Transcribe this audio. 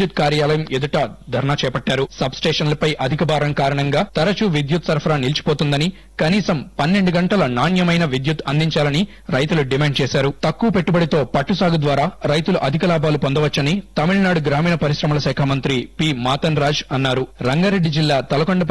విద్యుత్ కార్యాలయం ఎదుట ధర్నా చేపట్టారు. సబ్ స్టేషన్లపై అధిక భారం కారణంగా తరచూ విద్యుత్ సరఫరా నిలిచిపోతుందని, కనీసం 12 గంటల నాణ్యమైన విద్యుత్ అందించాలని రైతులు డిమాండ్ చేశారు. తక్కువ పెట్టుబడితో పట్టు సాగు ద్వారా రైతులు అధిక లాభాలు పొందవచ్చని తమిళనాడు గ్రామీణ పరిశ్రమల శాఖ మంత్రి పి. మాతన్ రాజ్ అన్నారు. రంగారెడ్డి జిల్లా తలకొండ